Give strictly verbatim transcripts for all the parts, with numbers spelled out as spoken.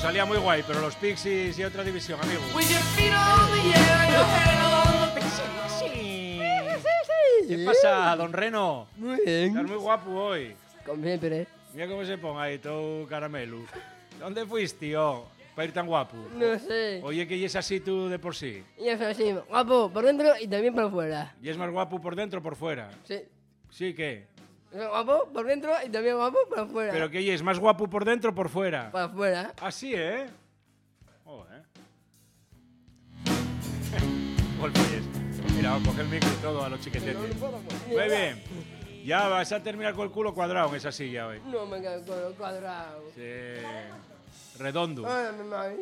salía muy guay, pero los Pixies y otra división, amigo. ¿Qué pasa, don Reno? Muy bien. Estás muy guapo hoy. Como siempre. Mira cómo se pone ahí todo caramelo. ¿Dónde fuiste, tío? Para ir tan guapo. No sé. Oye, que y es así tú de por sí. Y eso así, guapo por dentro y también por fuera. ¿Y es más guapo por dentro o por fuera? Sí. ¿Sí qué? Guapo por dentro y también guapo por fuera. ¿Pero qué y es más guapo por dentro o por fuera? Por fuera. Así, ¿eh? Joder. Golpes. Mira, coge el micro y todo a los chiquetetes. Muy bien. Ya vas a terminar con el culo cuadrado en esa silla hoy. No me quedo con los cuadrados. Sí. Redondo. Ay, mi madre.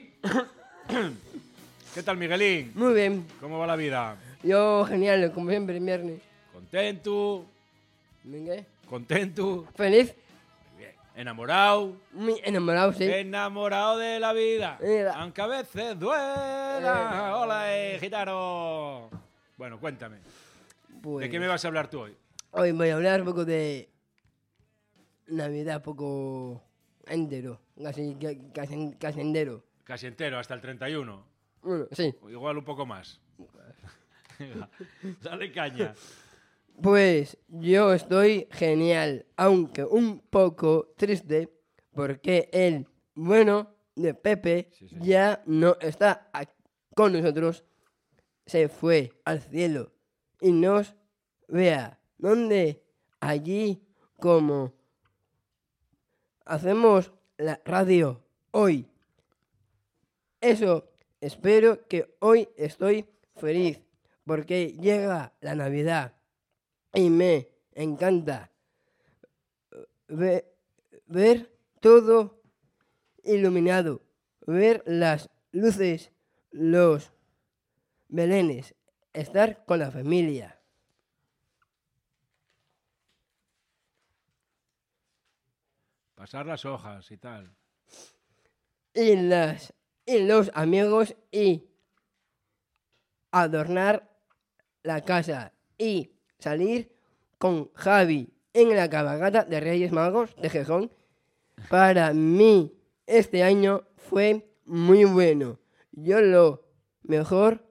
¿Qué tal, Miguelín? Muy bien. ¿Cómo va la vida? Yo genial, como siempre, viernes. ¿Contento? ¿Qué? ¿Contento? Feliz. Bien. ¿Enamorado? Muy enamorado, sí. Enamorado de la vida. Mira. Aunque a veces duela. Hola, eh, gitano. Bueno, cuéntame. Pues, ¿De qué me vas a hablar tú hoy? hoy voy a hablar un poco de Navidad, un poco entero, casi, casi, casi entero. Casi entero, hasta el treinta y uno. Bueno, sí. O igual un poco más. Dale caña. Pues yo estoy genial, aunque un poco triste, porque el bueno de Pepe Sí, sí. ya no está aquí con nosotros. Se fue al cielo y nos vea. ¿Dónde? Allí como hacemos la radio hoy. Eso, espero que hoy estoy feliz, porque llega la Navidad. Y me encanta ver, ver todo iluminado, ver las luces, los belenes, estar con la familia. Pasar las hojas y tal. Y, las, y los amigos y adornar la casa y salir con Javi en la cabalgata de Reyes Magos de Gijón. Para mí este año fue muy bueno. Yo lo mejor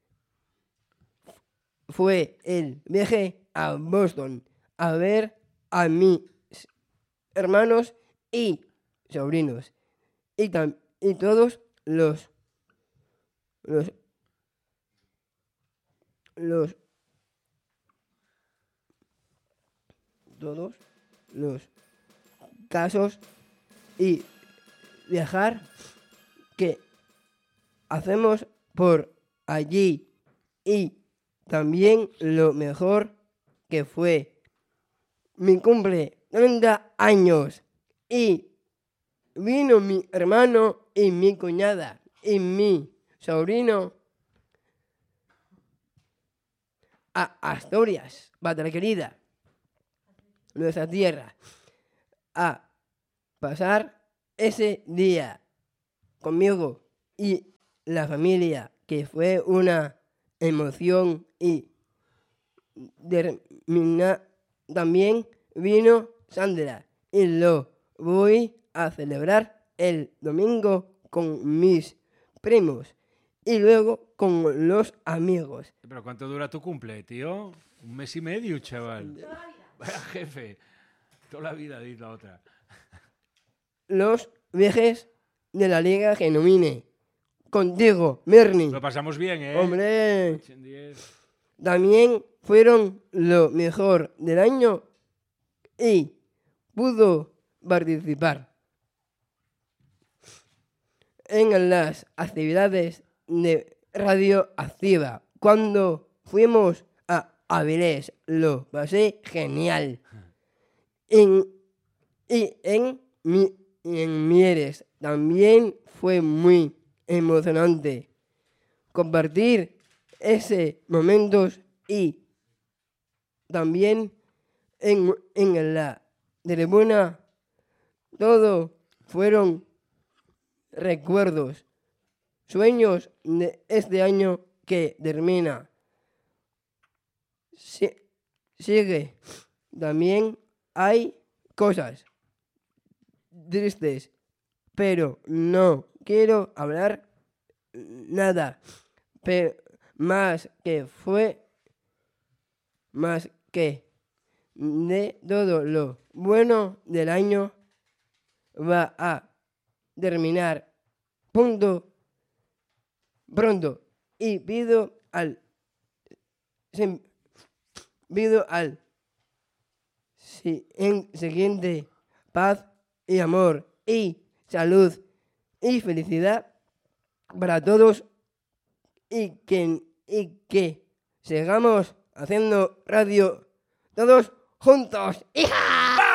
fue el viaje a Boston a ver a mis hermanos y sobrinos y, tam- y todos los los los todos los casos y viajar que hacemos por allí y también lo mejor que fue mi cumple treinta años y vino mi hermano y mi cuñada y mi sobrino a Asturias, patria querida, nuestra tierra, a pasar ese día conmigo y la familia, que fue una emoción y termina, también vino Sandra y lo voy a celebrar el domingo con mis primos y luego con los amigos. ¿Pero cuánto dura tu cumple, tío? Un mes y medio, chaval. Vaya jefe. Toda la vida, dice la otra. Los viajes de la Liga Genuine. Contigo, Merni. Lo pasamos bien, ¿eh? Hombre, ocho en diez. también fueron lo mejor del año y pudo participar en las actividades de Radio Activa. Cuando fuimos a Avilés, lo pasé genial. En, y en, mi, en Mieres también fue muy emocionante compartir ese momentos y también en, en la tribuna todo fueron recuerdos, sueños de este año que termina. Si, sigue. También hay cosas tristes, pero no quiero hablar nada pero más que fue más que de todo lo bueno del año va a terminar punto pronto y pido al sem, pido al si, en siguiente paz y amor y salud y felicidad para todos y que, y que sigamos haciendo radio todos juntos. ¡Hija!